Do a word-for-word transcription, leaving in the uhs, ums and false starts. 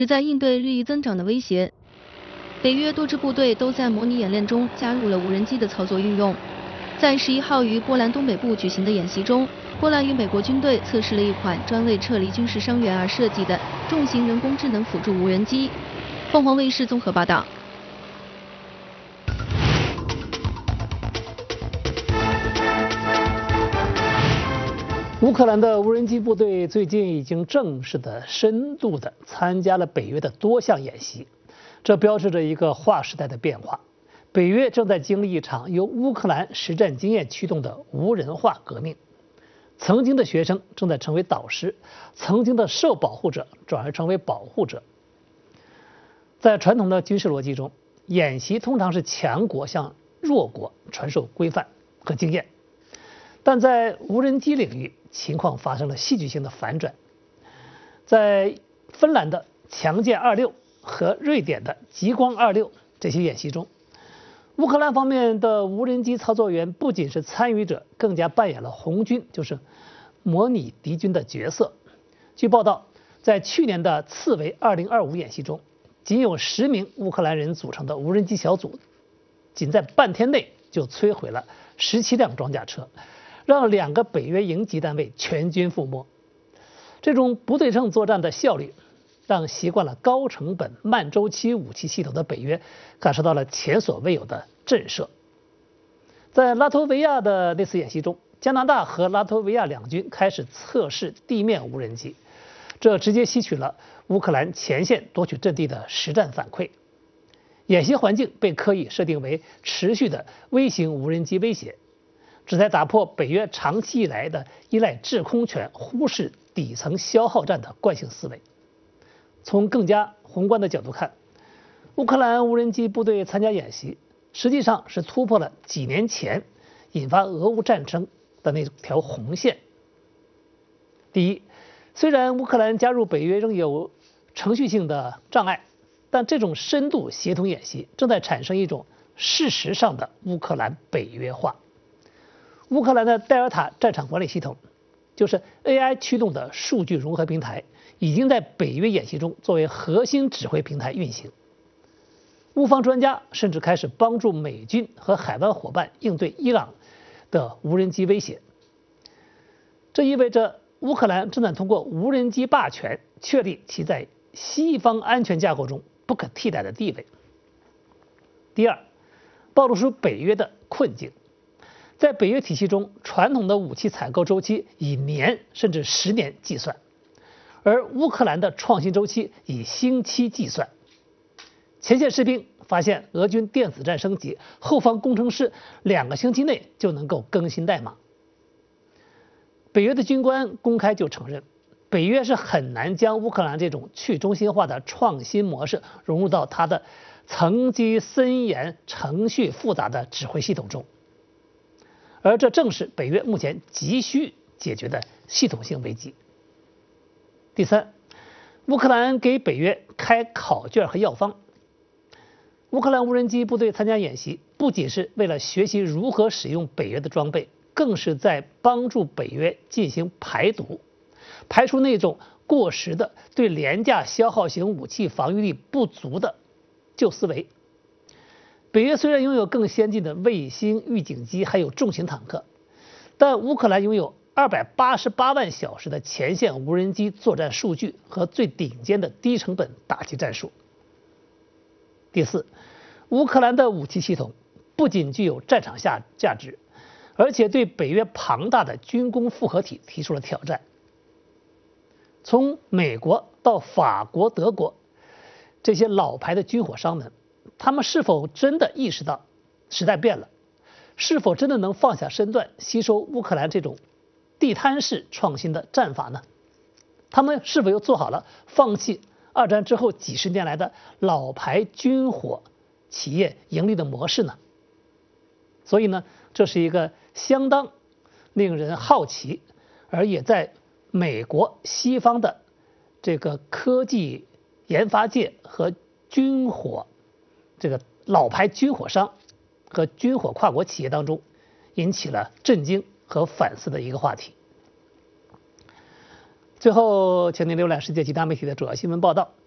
旨在应对日益增长的威胁。北约多支部队都在模拟演练中加入了无人机的操作运用。在十一号于波兰东北部举行的演习中，波兰与美国军队测试了一款专为撤离军事伤员而设计的重型人工智能辅助无人机。凤凰卫视综合报道。 乌克兰的无人机部队最近已经正式的、深度的参加了北约的多项演习，这标志着一个划时代的变化。北约正在经历一场由乌克兰实战经验驱动的无人化革命。曾经的学生正在成为导师，曾经的受保护者转而成为保护者。在传统的军事逻辑中，演习通常是强国向弱国传授规范和经验，但在无人机领域，情况发生了戏剧性的反转。在芬兰的强剑二六和瑞典的极光二六这些演习中，乌克兰方面的无人机操作员不仅是参与者，更加扮演了红军，就是模拟敌军的角色。据报道，在去年的刺猬二零二五演习中，仅有十名乌克兰人组成的无人机小组，仅在半天内就摧毁了十七辆装甲车，让两个北约营级单位全军覆没。这种不对称作战的效率，让习惯了高成本、慢周期武器系统的北约感受到了前所未有的震慑。在拉脱维亚的那次演习中，加拿大和拉脱维亚两军开始测试地面无人机，这直接吸取了乌克兰前线夺取阵地的实战反馈。演习环境被刻意设定为持续的微型无人机威胁，旨在打破北约长期以来的依赖制空权、忽视底层消耗战的惯性思维。从更加宏观的角度看，乌克兰无人机部队参加演习，实际上是突破了几年前引发俄乌战争的那条红线。第一，虽然乌克兰加入北约仍有程序性的障碍，但这种深度协同演习正在产生一种事实上的乌克兰北约化。乌克兰的戴尔塔战场管理系统，就是 A I 驱动的数据融合平台，已经在北约演习中作为核心指挥平台运行。乌方专家甚至开始帮助美军和海湾伙伴应对伊朗的无人机威胁。这意味着乌克兰正在通过无人机霸权确立其在西方安全架构中不可替代的地位。第二，暴露出北约的困境。在北约体系中，传统的武器采购周期以年甚至十年计算，而乌克兰的创新周期以星期计算。前线士兵发现俄军电子战升级，后方工程师两个星期内就能够更新代码。北约的军官公开就承认，北约是很难将乌克兰这种去中心化的创新模式融入到它的层级森严、程序复杂的指挥系统中。而这正是北约目前急需解决的系统性危机。第三，乌克兰给北约开考卷和药方。乌克兰无人机部队参加演习，不仅是为了学习如何使用北约的装备，更是在帮助北约进行排毒，排除那种过时的、对廉价消耗型武器防御力不足的旧思维。北约虽然拥有更先进的卫星预警机，还有重型坦克，但乌克兰拥有二百八十八万小时的前线无人机作战数据和最顶尖的低成本打击战术。第四，乌克兰的武器系统不仅具有战场下价值，而且对北约庞大的军工复合体提出了挑战。从美国到法国、德国这些老牌的军火商们，他们是否真的意识到时代变了？是否真的能放下身段吸收乌克兰这种地摊式创新的战法呢？他们是否又做好了放弃二战之后几十年来的老牌军火企业盈利的模式呢？所以呢，这是一个相当令人好奇，而也在美国西方的这个科技研发界和军火这个老牌军火商和军火跨国企业当中引起了震惊和反思的一个话题。最后，请您浏览世界其他媒体的主要新闻报道。